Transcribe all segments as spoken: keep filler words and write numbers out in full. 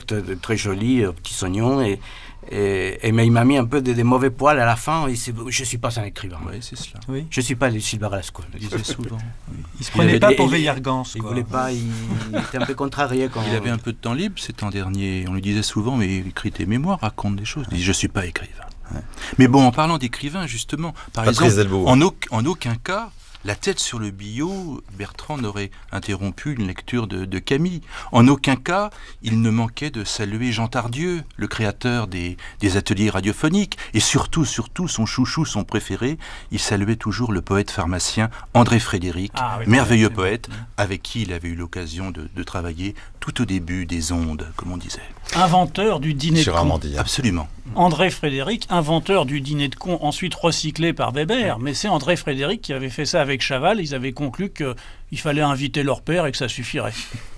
t- très joli, euh, petits oignons, et, et, et mais il m'a mis un peu des, des mauvais poils à la fin. Et c'est, je suis pas un écrivain. Oui, c'est cela. Oui. Je suis pas Gilles Barrasco. Il disait souvent. Oui. Il se prenait pas avait- pour il- Veillargans. Il quoi. voulait pas, il, il était un peu contrarié quand. Il avait un peu de temps libre ces temps derniers. On lui disait souvent, mais écris tes mémoires, raconte des choses. Il dit, je suis pas écrivain. Ouais. Mais bon, en parlant d'écrivain, justement, par Patrice exemple, Delvaux. en, au- en aucun cas, la tête sur le billot, Bertrand n'aurait interrompu une lecture de, de Camille. En aucun cas, il ne manquait de saluer Jean Tardieu, le créateur des, des ateliers radiophoniques. Et surtout, surtout, son chouchou, son préféré, il saluait toujours le poète pharmacien André Frédéric, Ah, oui, merveilleux oui, poète, oui. avec qui il avait eu l'occasion de, de travailler tout au début des ondes, comme on disait. Inventeur du dîner Sur de con. Armandie. Absolument. André Frédéric, inventeur du dîner de con, ensuite recyclé par Weber. Mais c'est André Frédéric qui avait fait ça avec Chaval. Ils avaient conclu qu'il fallait inviter leur père et que ça suffirait.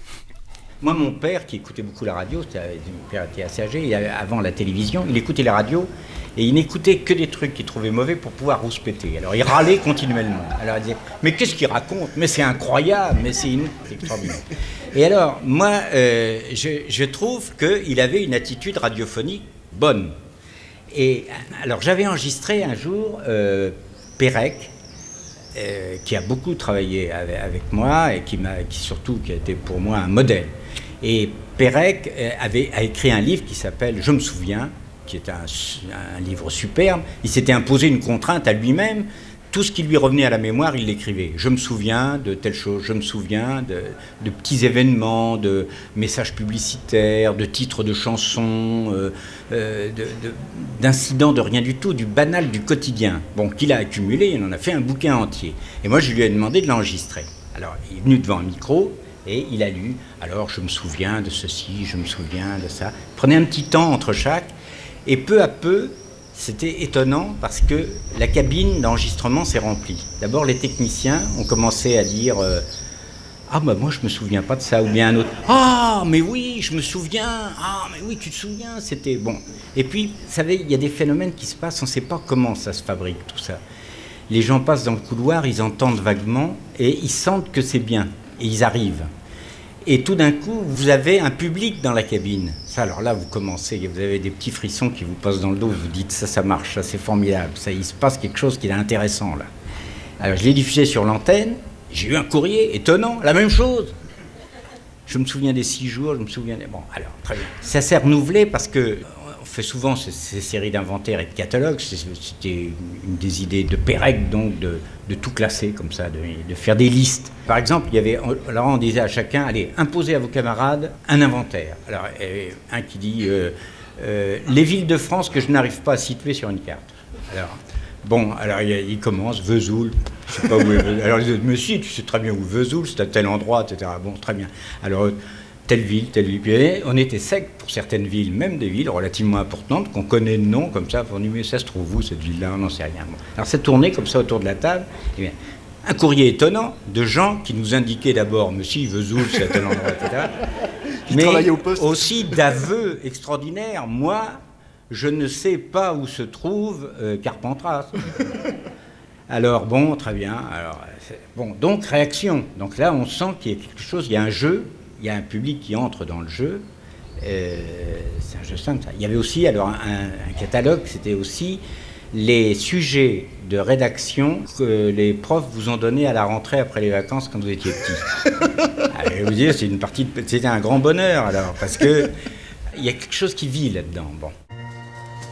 Moi, mon père, qui écoutait beaucoup la radio, c'était, mon père était assez âgé, et avant la télévision, il écoutait la radio, et il n'écoutait que des trucs qu'il trouvait mauvais pour pouvoir rouspéter. Alors, il râlait continuellement. Alors, il disait, mais qu'est-ce qu'il raconte? Mais c'est incroyable, mais c'est, inouï, c'est extraordinaire. Et alors, moi, euh, je, je trouve qu'il avait une attitude radiophonique bonne. Et alors, j'avais enregistré un jour euh, Pérec, euh, qui a beaucoup travaillé avec, avec moi, et qui, m'a, qui surtout, qui a été pour moi un modèle. Et Pérec avait, a écrit un livre qui s'appelle « Je me souviens », qui est un, un livre superbe. Il s'était imposé une contrainte à lui-même. Tout ce qui lui revenait à la mémoire, il l'écrivait. Je me souviens de telle chose, je me souviens de, de petits événements, de messages publicitaires, de titres de chansons, euh, euh, de, de, d'incidents de rien du tout, du banal, du quotidien. Bon, qu'il a accumulé, il en a fait un bouquin entier. Et moi, je lui ai demandé de l'enregistrer. Alors, il est venu devant un micro, et il a lu, alors je me souviens de ceci, je me souviens de ça. Prenez un petit temps entre chaque, et peu à peu, c'était étonnant parce que la cabine d'enregistrement s'est remplie. D'abord, les techniciens ont commencé à dire euh, « Ah, bah moi, je me souviens pas de ça », ou bien un autre « Ah, mais oui, je me souviens, ah, mais oui, tu te souviens, c'était bon ». Et puis, vous savez, il y a des phénomènes qui se passent, on ne sait pas comment ça se fabrique, tout ça. Les gens passent dans le couloir, ils entendent vaguement, et ils sentent que c'est bien, et ils arrivent. Et tout d'un coup, vous avez un public dans la cabine. Ça, alors là, vous commencez, vous avez des petits frissons qui vous passent dans le dos. Vous dites, ça, ça marche, ça, c'est formidable. Ça, il se passe quelque chose qui est intéressant, là. Alors, je l'ai diffusé sur l'antenne. J'ai eu un courrier étonnant, la même chose. Je me souviens des six jours, je me souviens des... Bon, alors, très bien. Ça s'est renouvelé parce que on fait souvent ces, ces séries d'inventaires et de catalogues. C'était une des idées de Pérec, donc, de, de tout classer comme ça, de, de faire des listes. Par exemple, il y avait, alors on disait à chacun, allez, imposez à vos camarades un inventaire. Alors, euh, un qui dit, euh, euh, les villes de France que je n'arrive pas à situer sur une carte. Alors, bon, alors il, il commence, Vesoul, je sais pas où est Vesoul. Alors, il dit, mais si, tu sais très bien où Vesoul, c'est à tel endroit, et cetera. Bon, très bien. Alors, telle ville, telle ville. Puis, on était sec pour certaines villes, même des villes relativement importantes, qu'on connaît le nom, comme ça, on dit, mais ça se trouve où, cette ville-là, on n'en sait rien. Bon. Alors, ça tournait comme ça autour de la table. Et bien, un courrier étonnant de gens qui nous indiquaient d'abord, monsieur Vesoul, c'est à tel endroit, et cetera. Mais au poste. aussi d'aveux extraordinaires. Moi, je ne sais pas où se trouve euh, Carpentras. Alors, bon, très bien. Alors, bon, donc, réaction. Donc là, on sent qu'il y a quelque chose, il y a un jeu, il y a un public qui entre dans le jeu. Euh, c'est un jeu simple, ça. Il y avait aussi, alors, un, un catalogue, c'était aussi les sujets de rédaction que les profs vous ont donnés à la rentrée après les vacances quand vous étiez petit. Allez, vous dire, c'est une partie de... C'était un grand bonheur, alors, parce que il y a quelque chose qui vit là-dedans. Bon.